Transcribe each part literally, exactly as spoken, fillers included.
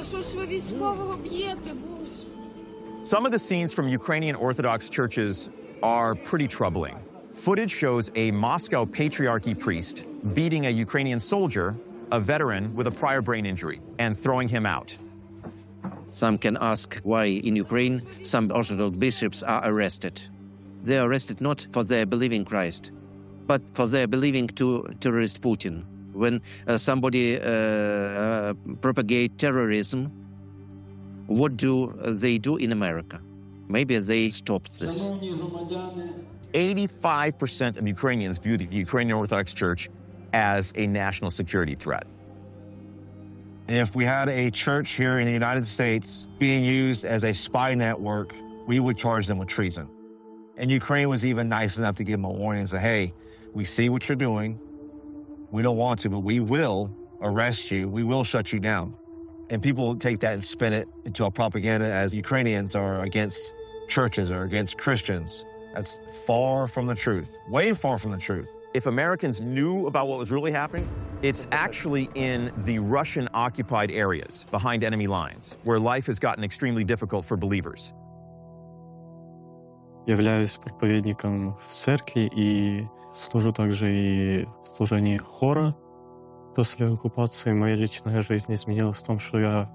що ж ви військового б'єте, Боже? Some of the scenes from Ukrainian Orthodox churches are pretty troubling. Footage shows a Moscow Patriarchy priest beating a Ukrainian soldier, a veteran with a prior brain injury, and throwing him out. Some can ask why in Ukraine some Orthodox bishops are arrested. They are arrested not for their believing Christ, but for their believing to terrorist Putin. When uh, somebody uh, uh, propagate terrorism, what do they do in America? Maybe they stop this. eighty-five percent of Ukrainians view the Ukrainian Orthodox Church as a national security threat. If we had a church here in the United States being used as a spy network, we would charge them with treason. And Ukraine was even nice enough to give them a warning and say, hey, we see what you're doing. We don't want to, but we will arrest you. We will shut you down. And people take that and spin it into a propaganda as Ukrainians are against churches or against Christians. That's far from the truth, way far from the truth. If Americans knew about what was really happening, it's actually in the Russian-occupied areas behind enemy lines, where life has gotten extremely difficult for believers. Являюсь проповедником в церкви и служу также и в служении хора. После оккупации моя личная жизнь изменилась в том, что я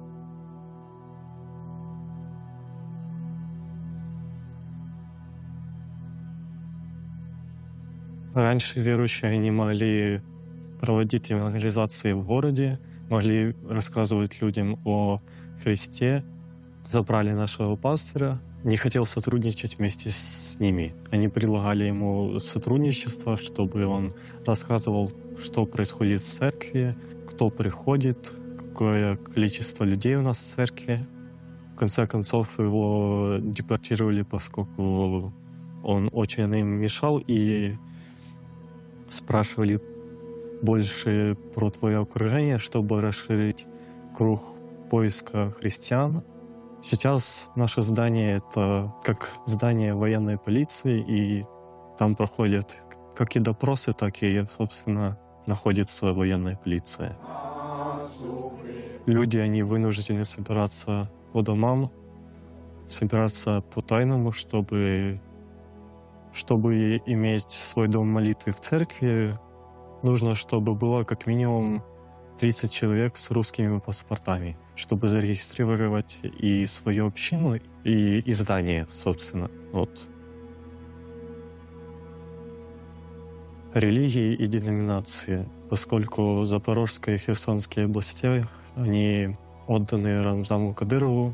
раньше верующие не могли проводить евангелизации в городе, могли рассказывать людям о Христе. Забрали нашего пастора, не хотел сотрудничать вместе с ними. Они предлагали ему сотрудничество, чтобы он рассказывал, что происходит в церкви, кто приходит, какое количество людей у нас в церкви. В конце концов, его депортировали, поскольку он очень им мешал, и спрашивали больше про твое окружение, чтобы расширить круг поиска христиан. Сейчас наше здание — это как здание военной полиции, и там проходят как и допросы, так и, собственно, находится военная полиция. Люди, они вынуждены собираться по домам, собираться по-тайному, чтобы, чтобы иметь свой дом молитвы в церкви. Нужно, чтобы было как минимум тридцать человек с русскими паспортами, чтобы зарегистрировать и свою общину, и, и здание, собственно. Вот. Религии и деноминации, поскольку Запорожская и Херсонские области, они отданы Рамзану Кадырову.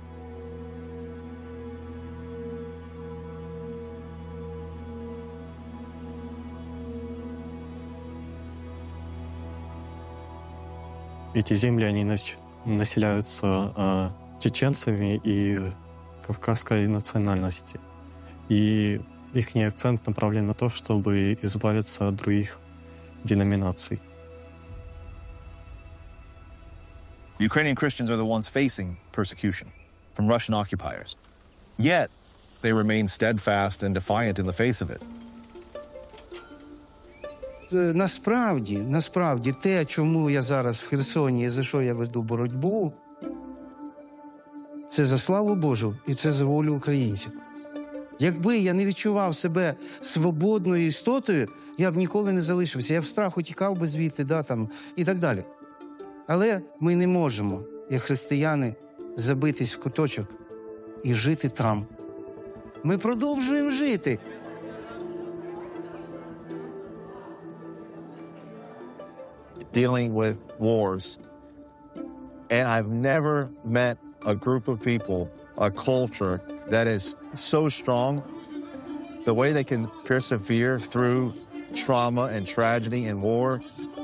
Эти земли, они населяются э, чеченцами и кавказской национальности. И их акцент направлен на то, чтобы избавиться от других деноминаций. Ukrainian Christians are the ones facing persecution from Russian occupiers. Yet, they remain steadfast and defiant in the face of it. Насправді, насправді, те, чому я зараз в Херсоні і за що я веду боротьбу, це за славу Божу і це за волю українців. Якби я не відчував себе свободною істотою, я б ніколи не залишився. Я б в страху тікав би звідти, да, там, і так далі. Але ми не можемо, як християни, забитись в куточок і жити там. Ми продовжуємо жити. Dealing with wars. And I've never met a group of people, a culture that is so strong. The way they can persevere through trauma and tragedy and war.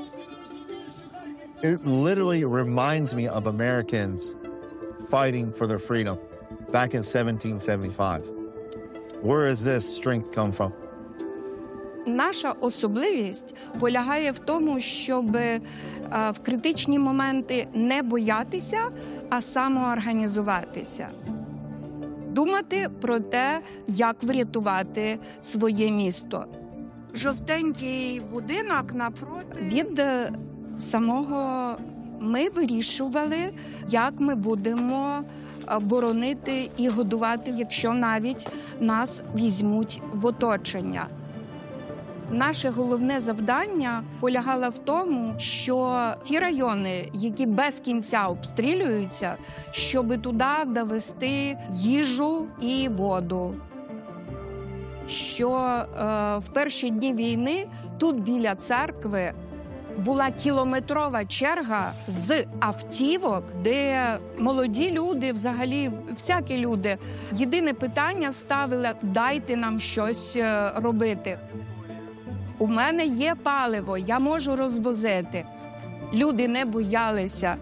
It literally reminds me of Americans fighting for their freedom back in seventeen seventy-five. Where does this strength come from? Наша особливість полягає в тому, щоб в критичні моменти не боятися, а самоорганізуватися. Думати про те, як врятувати своє місто. Жовтенький будинок напроти. Від самого Ми вирішували, як ми будемо боронити і годувати, якщо навіть нас візьмуть в оточення. Наше головне завдання полягало в тому, що ті райони, які без кінця обстрілюються, щоб туди довести їжу і воду. Що е, в перші дні війни тут біля церкви була кілометрова черга з автівок, де молоді люди, взагалі всякі люди, єдине питання ставили – дайте нам щось робити. У мене є паливо, я можу розвозити. Люди не боялися.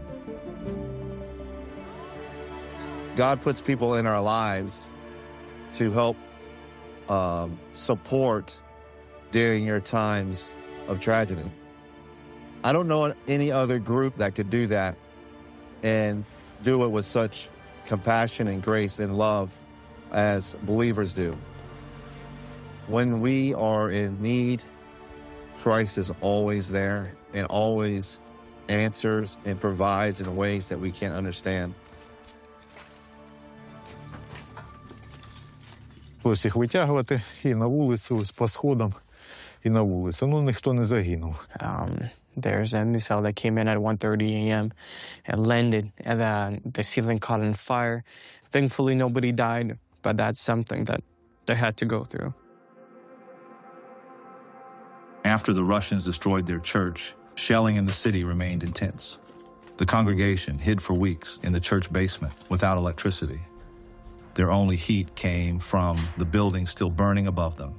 God puts people in our lives to help uh, support during your times of tragedy. I don't know any other group that could do that and do it with such compassion and grace and love as believers do. When we are in need, Christ is always there and always answers and provides in ways that we can't understand. Ось їх витягувати і на вулицю, ось по сходам, і на вулицю. Ну, ніхто не загинув. Um, there's a missile that came in at one thirty a m and landed, and the, the ceiling caught on fire. Thankfully, nobody died, but that's something that they had to go through. After the Russians destroyed their church, shelling in the city remained intense. The congregation hid for weeks in the church basement without electricity. Their only heat came from the building still burning above them.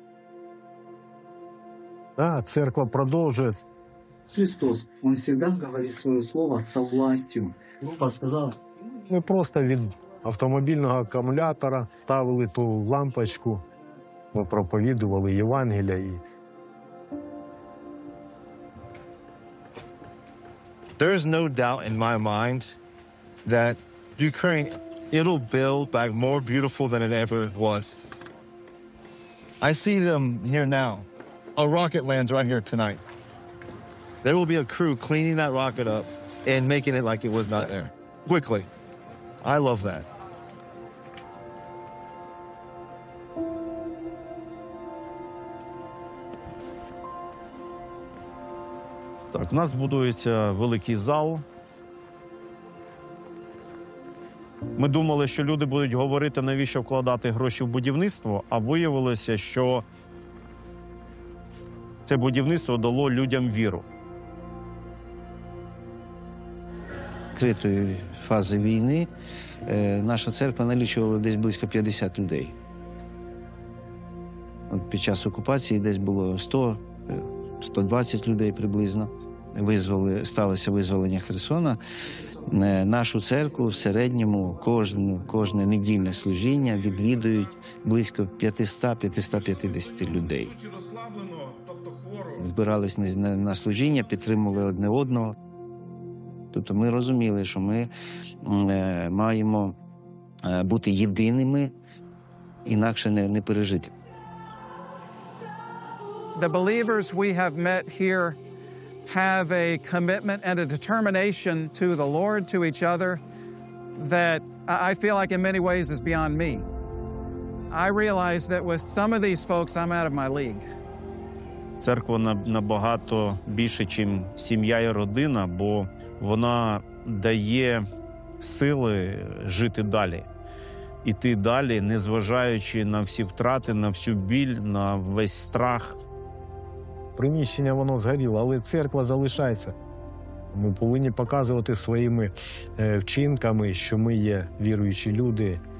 Да, церква продовжує. Христос, Он всегда говорит свое слово со властью. Бог сказал. Ми просто від автомобільного акумулятора ставили ту лампочку, ми проповідували Євангелія. І... There's no doubt in my mind that Ukraine, it'll build back more beautiful than it ever was. I see them here now. A rocket lands right here tonight. There will be a crew cleaning that rocket up and making it like it was not there. Quickly. I love that. Так, у нас будується великий зал. Ми думали, що люди будуть говорити, навіщо вкладати гроші в будівництво, а виявилося, що це будівництво дало людям віру. Відкритої фази війни е, наша церква налічувала десь близько п'ятдесят людей. От під час окупації десь було сто - сто двадцять людей приблизно. Визвали, сталося визволення Херсона. Е, нашу церкву в середньому кожне, кожне недільне служіння відвідують близько п'ятсот - п'ятсот п'ятдесят людей. Збирались на, на, на служіння, підтримували одне одного. Тобто ми розуміли, що ми е, маємо е, бути єдиними, інакше не, не пережити. The believers we have met here have a commitment and a determination to the Lord, to each other, that I feel like in many ways is beyond me. I realize that with some of these folks, I'm out of my league. Церква набагато більше, ніж сім'я і родина, бо вона дає сили жити далі. Іти далі, незважаючи на всі втрати, на всю біль, на весь страх. Приміщення воно згоріло, але церква залишається. Ми повинні показувати своїми вчинками, що ми є віруючі люди,